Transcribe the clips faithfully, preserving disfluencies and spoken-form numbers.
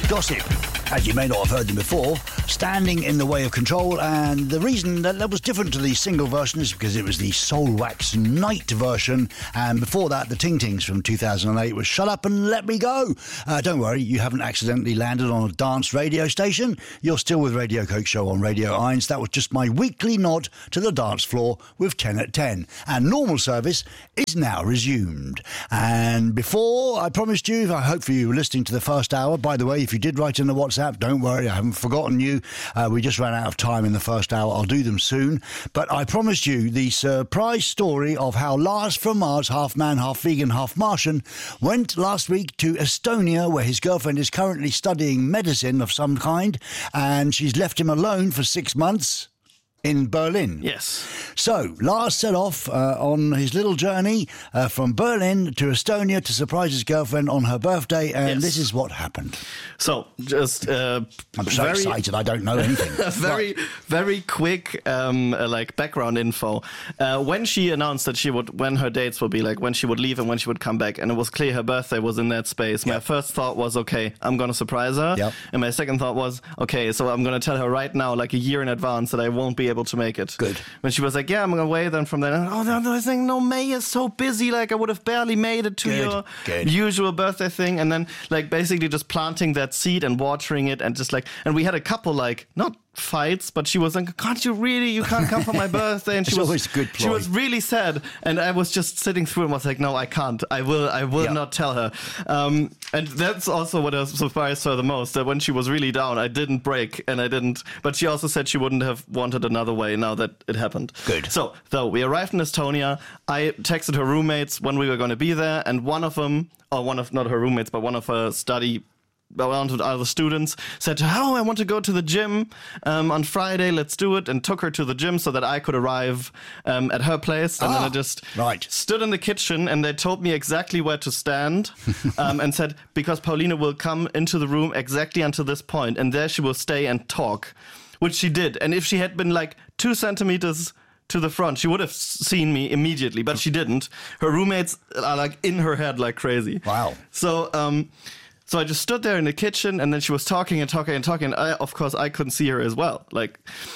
gossip. As you may not have heard them before, Standing in the Way of Control, and the reason that that was different to the single version is because it was the Soul Wax Night version, and before that the Ting Tings from two thousand eight was Shut Up and Let Me Go. Uh, don't worry, you haven't accidentally landed on a dance radio station. You're still with Radio Coke Show on Radio Irons. That was just my weekly nod to the dance floor with ten at ten, and normal service is now resumed. And before, I promised you, I hope you were listening to the first hour. By the way, if you did write in the WhatsApp, don't worry, I haven't forgotten you. Uh, we just ran out of time in the first hour. I'll do them soon. But I promised you the surprise story of how Lars from Mars, half man, half vegan, half Martian, went last week to Estonia, where his girlfriend is currently studying medicine of some kind, and she's left him alone for six months. In Berlin. Yes. So, Lars set off uh, on his little journey uh, from Berlin to Estonia to surprise his girlfriend on her birthday, and yes. This is what happened. So, just... Uh, I'm so very, excited, I don't know anything. very, right. very quick, um, uh, like, background info. Uh, when she announced that she would, when her dates would be, like, when she would leave and when she would come back, and it was clear her birthday was in that space, yep. My first thought was, okay, I'm going to surprise her. Yep. And my second thought was, okay, so I'm going to tell her right now, like a year in advance, that I won't be able to make it. Good. When she was like, yeah, I'm going to wait, then from then, oh, no, no, I think, no, May is so busy, like I would have barely made it to Good. your Good. usual birthday thing. And then like basically just planting that seed and watering it and just like, and we had a couple like, not fights, but she was like, can't you really, you can't come for my birthday? And she it's was always good ploy. She was really sad, and I was just sitting through and was like, no, I can't, I will I will yeah. not tell her. Um, and that's also what surprised her the most, that when she was really down, I didn't break, and I didn't, but she also said she wouldn't have wanted another way now that it happened. Good. So, though, we arrived in Estonia, I texted her roommates when we were going to be there, and one of them, or one of, not her roommates, but one of her study around with other students, said to her, oh, I want to go to the gym um, on Friday, let's do it, and took her to the gym so that I could arrive um, at her place. And ah, then I just right. stood in the kitchen, and they told me exactly where to stand um, and said, because Paulina will come into the room exactly until this point, and there she will stay and talk, which she did. And if she had been like two centimeters to the front, she would have seen me immediately, but she didn't. Her roommates are like in her head like crazy. Wow. So, um... So I just stood there in the kitchen, and then she was talking and talking and talking. And I, of course, I couldn't see her as well. Like,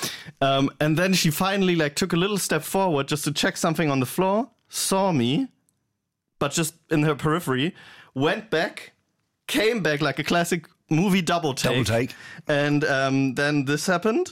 um, and then she finally like took a little step forward just to check something on the floor, saw me, but just in her periphery, went back, came back like a classic movie double take. Double take. And um, then this happened.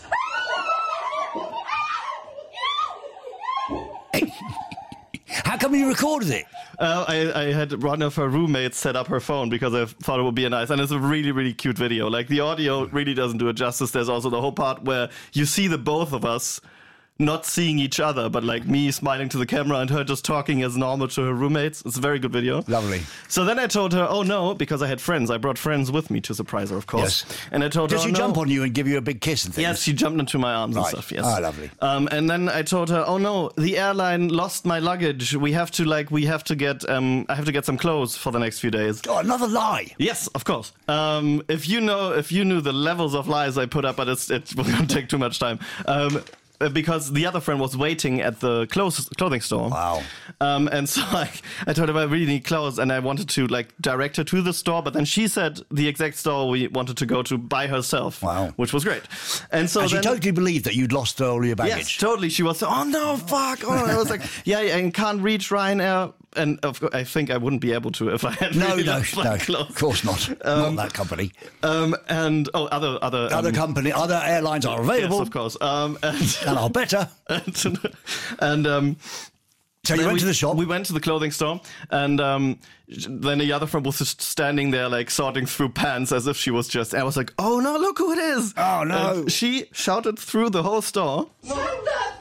How come you recorded it? Uh, I, I had one of her roommates set up her phone because I thought it would be a nice, and it's a really, really cute video. Like, the audio really doesn't do it justice. There's also the whole part where you see the both of us not seeing each other, but like me smiling to the camera and her just talking as normal to her roommates. It's a very good video. Lovely. So then I told her, oh no, because I had friends. I brought friends with me to surprise her, of course. Yes. And I told Does her, she oh, jump no. on you and give you a big kiss and things? Yes, she jumped into my arms right. and stuff, yes. Oh, lovely. Um, and then I told her, oh no, the airline lost my luggage. We have to like, we have to get, um, I have to get some clothes for the next few days. Oh, another lie. Yes, of course. Um, if you know, if you knew the levels of lies I put up, but it's, it will not take too much time. Um, Because the other friend was waiting at the clothes, clothing store. Wow. Um, and so I, I told her I really need clothes, and I wanted to like direct her to the store, but then she said the exact store we wanted to go to by herself. Wow. Which was great. And so and then, she totally believed that you'd lost all your baggage. Yes, totally. She was, oh no, fuck. Oh, I was like, yeah, I can't reach Ryanair. And of course, I think I wouldn't be able to if I had no, really no, lost my no, clothes. Of course not. Um, not that company. Um, and oh, other other other um, company, other airlines are available. Yes, of course. Um, and, and are better. And, and um, so you went we, to the shop. We went to the clothing store, and um, then the other friend was just standing there, like sorting through pants as if she was just. I was like, "Oh no, look who it is!" Oh no! And she shouted through the whole store. What the fuck?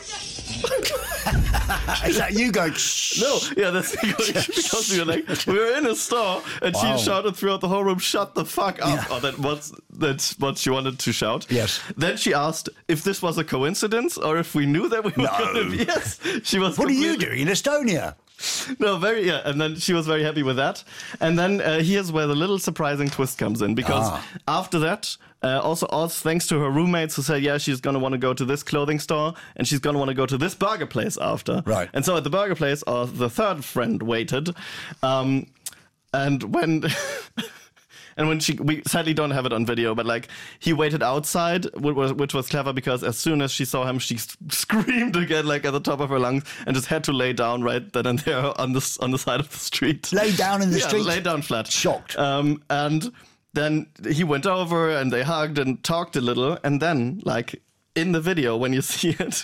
Is that you going? Shh. No, yeah, that's because, because we were like we were in a store, and wow. she shouted throughout the whole room, "Shut the fuck up!" Yeah. Oh, that was that's what she wanted to shout. Yes. Then she asked if this was a coincidence or if we knew that we were no. going to be. Yes, she was. What are you doing in Estonia? No, very, yeah. And then she was very happy with that. And then uh, here's where the little surprising twist comes in. Because ah. after that, uh, also all thanks to her roommates who said, yeah, she's going to want to go to this clothing store and she's going to want to go to this burger place after. Right. And so at the burger place, uh, the third friend waited. Um, and when... And when she, we sadly don't have it on video, but like he waited outside, which was, which was clever because as soon as she saw him, she screamed again, like at the top of her lungs, and just had to lay down right then and there on the on the side of the street. Lay down in the yeah, street? Lay down flat. Shocked. Um, and then he went over and they hugged and talked a little. And then, like in the video, when you see it,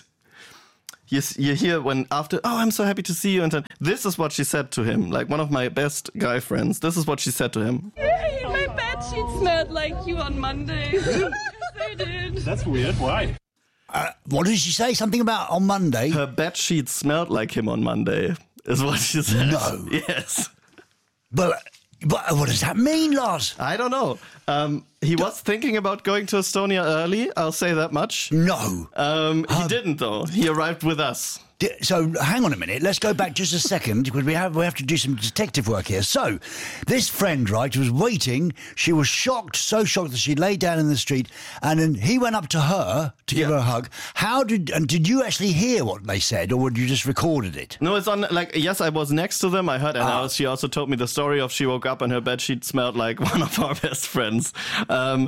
you, you hear when after, oh, I'm so happy to see you. And then this is what she said to him. Like one of my best guy friends. This is what she said to him. Hey, my bedsheet smelled like you on Monday. Yes, they did. That's weird. Why? Uh, what did she say? Something about on Monday? Her bedsheet smelled like him on Monday, is what she said. No. Yes. But, but what does that mean, Lars? I don't know. Um, he was thinking about going to Estonia early, I'll say that much. No. Um, he didn't, though. He arrived with us. So hang on a minute. Let's go back just a second because we have we have to do some detective work here. So this friend, right, was waiting. She was shocked, so shocked that she lay down in the street, and then he went up to her to give Yeah. her a hug. How did and did you actually hear what they said, or would you just recorded it? No, it's on, like, yes, I was next to them. I heard, and Ah. she also told me the story of she woke up and her bedsheet smelled like one of our best friends. Um,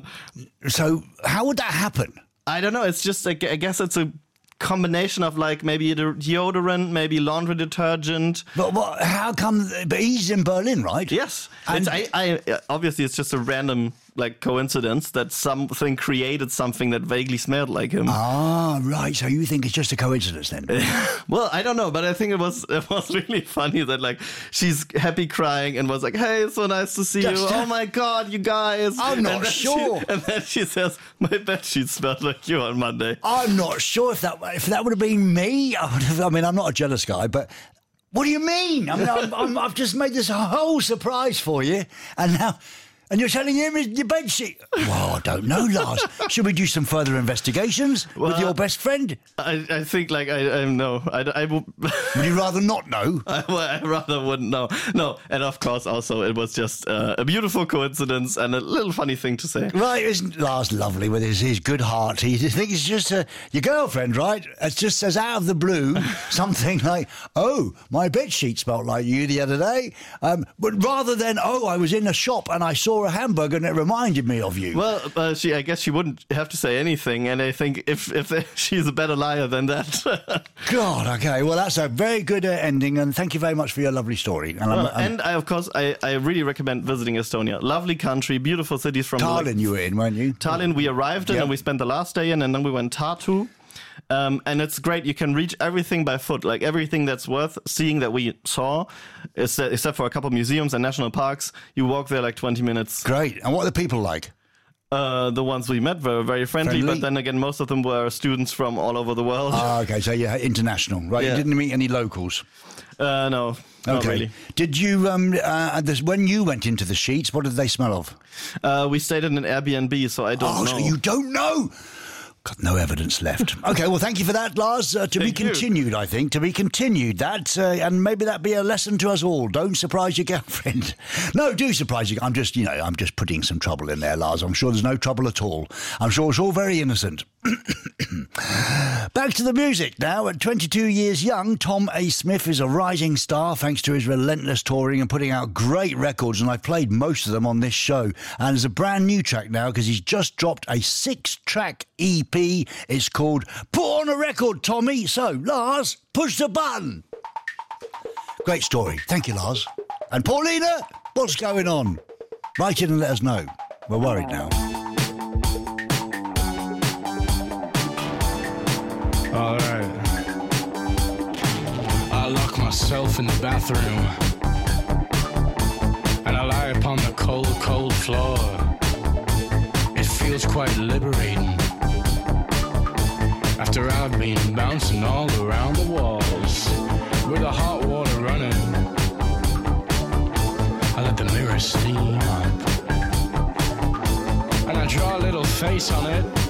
So how would that happen? I don't know. It's just, I gu- I guess it's a combination of like maybe a deodorant, maybe laundry detergent. But what? How come? But he's in Berlin, right? Yes. And- It's, I, I, obviously, it's just a random like coincidence that something created something that vaguely smelled like him. Ah, right. So you think it's just a coincidence then? Well, I don't know, but I think it was it was really funny that like she's happy crying and was like, "Hey, it's so nice to see Just- you. Oh my God, you guys!" I'm And not then she- sure. and then she says, "My bedsheet smelled like you on Monday." I'm not sure if that if that would have been me. I, would have, I mean, I'm not a jealous guy, but what do you mean? I mean, I'm, I'm, I've just made this whole surprise for you, and now. And you're telling him it's your bedsheet? Well, I don't know, Lars. Should we do some further investigations with Well, your best friend? I, I think like I, I know I, I, will- Would you rather not know? I, well, I rather wouldn't know. No, and of course also it was just uh, a beautiful coincidence and a little funny thing to say. Right, isn't Lars lovely with his, his good heart? He thinks it's just a, your girlfriend, right? It just says out of the blue something like, oh, my bedsheet smelled like you the other day. Um, but rather than, oh, I was in a shop and I saw a hamburger and it reminded me of you. Well, uh, she I guess she wouldn't have to say anything, and I think if if she's a better liar than that. God, okay. Well, that's a very good uh, ending, and thank you very much for your lovely story. And, I'm, Well, I'm, and I, of course, I, I really recommend visiting Estonia. Lovely country, beautiful cities from Tallinn like, you were in, weren't you? Tallinn we arrived in, Yep. and we spent the last day in, and then we went Tartu. Um, and it's great. You can reach everything by foot, like everything that's worth seeing that we saw, except, except for a couple of museums and national parks. You walk there like twenty minutes. Great. And what are the people like? Uh, the ones we met were very friendly, Friendly? but then again, most of them were students from all over the world. Ah, okay, so you're international, right? Yeah. You didn't meet any locals. Uh, no, not Okay. really. Did you, um, uh, this, when you went into the sheets, what did they smell of? Uh, we stayed in an Airbnb, so I don't oh, know. so you don't know? Got no evidence left. Okay, well, thank you for that, Lars. Uh, to be Thank you. continued, I think. To be continued. That, uh, and maybe that be a lesson to us all. Don't surprise your girlfriend. No, do surprise you. I'm just, you know, I'm just putting some trouble in there, Lars. I'm sure there's no trouble at all. I'm sure it's all very innocent. Back to the music now. At twenty-two years young, Tom A. Smith is a rising star thanks to his relentless touring and putting out great records, and I've played most of them on this show. And there's a brand new track now because he's just dropped a six-track E P. It's called Put On A Record, Tommy. So, Lars, push the button. Great story. Thank you, Lars. And Paulina, what's going on? Write in and let us know. We're worried now. All right. I lock myself in the bathroom and I lie upon the cold, cold floor. It feels quite liberating after I've been bouncing all around the walls with the hot water running. I let the mirror steam up and I draw a little face on it.